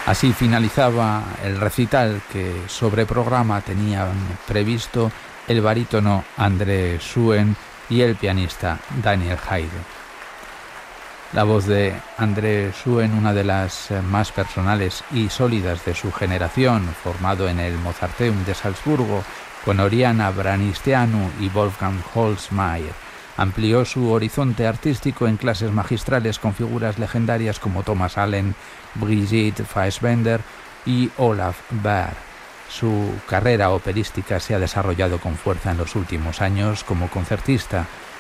Así finalizaba el recital que sobre programa tenían previsto el barítono André Schuen y el pianista Daniel Haydn. La voz de André Schuen, una de las más personales y sólidas de su generación, formado en el Mozarteum de Salzburgo con Oriana Branisteanu y Wolfgang Holzmeier, amplió su horizonte artístico en clases magistrales con figuras legendarias como Thomas Allen, Brigitte Fassbender y Olaf Baer. Su carrera operística se ha desarrollado con fuerza en los últimos años como concertista